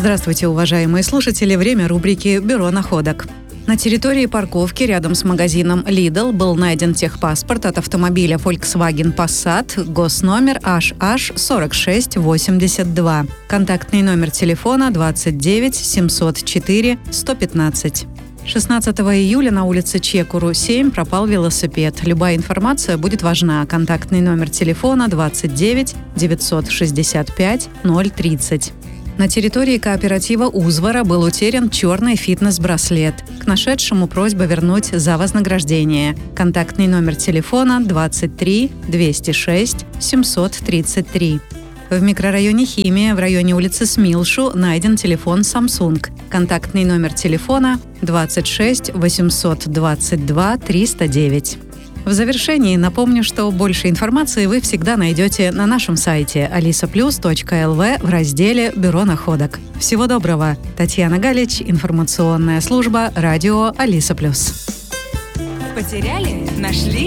Здравствуйте, уважаемые слушатели. Время рубрики «Бюро находок». На территории парковки рядом с магазином Lidl был найден техпаспорт от автомобиля Volkswagen Passat, госномер HH4682. Контактный номер телефона 29 704 115. 16 июля на улице Чекуру, 7, пропал велосипед. Любая информация будет важна. Контактный номер телефона 29 965 030. На территории кооператива «Узвара» был утерян черный фитнес-браслет. К нашедшему просьба вернуть за вознаграждение. Контактный номер телефона 23 206 733. В микрорайоне Химия в районе улицы Смилшу найден телефон Samsung. Контактный номер телефона 26 822 309. В завершении напомню, что больше информации вы всегда найдете на нашем сайте alisaplus.lv в разделе «Бюро находок». Всего доброго! Татьяна Галич, информационная служба радио Алиса Плюс. Потеряли? Нашли?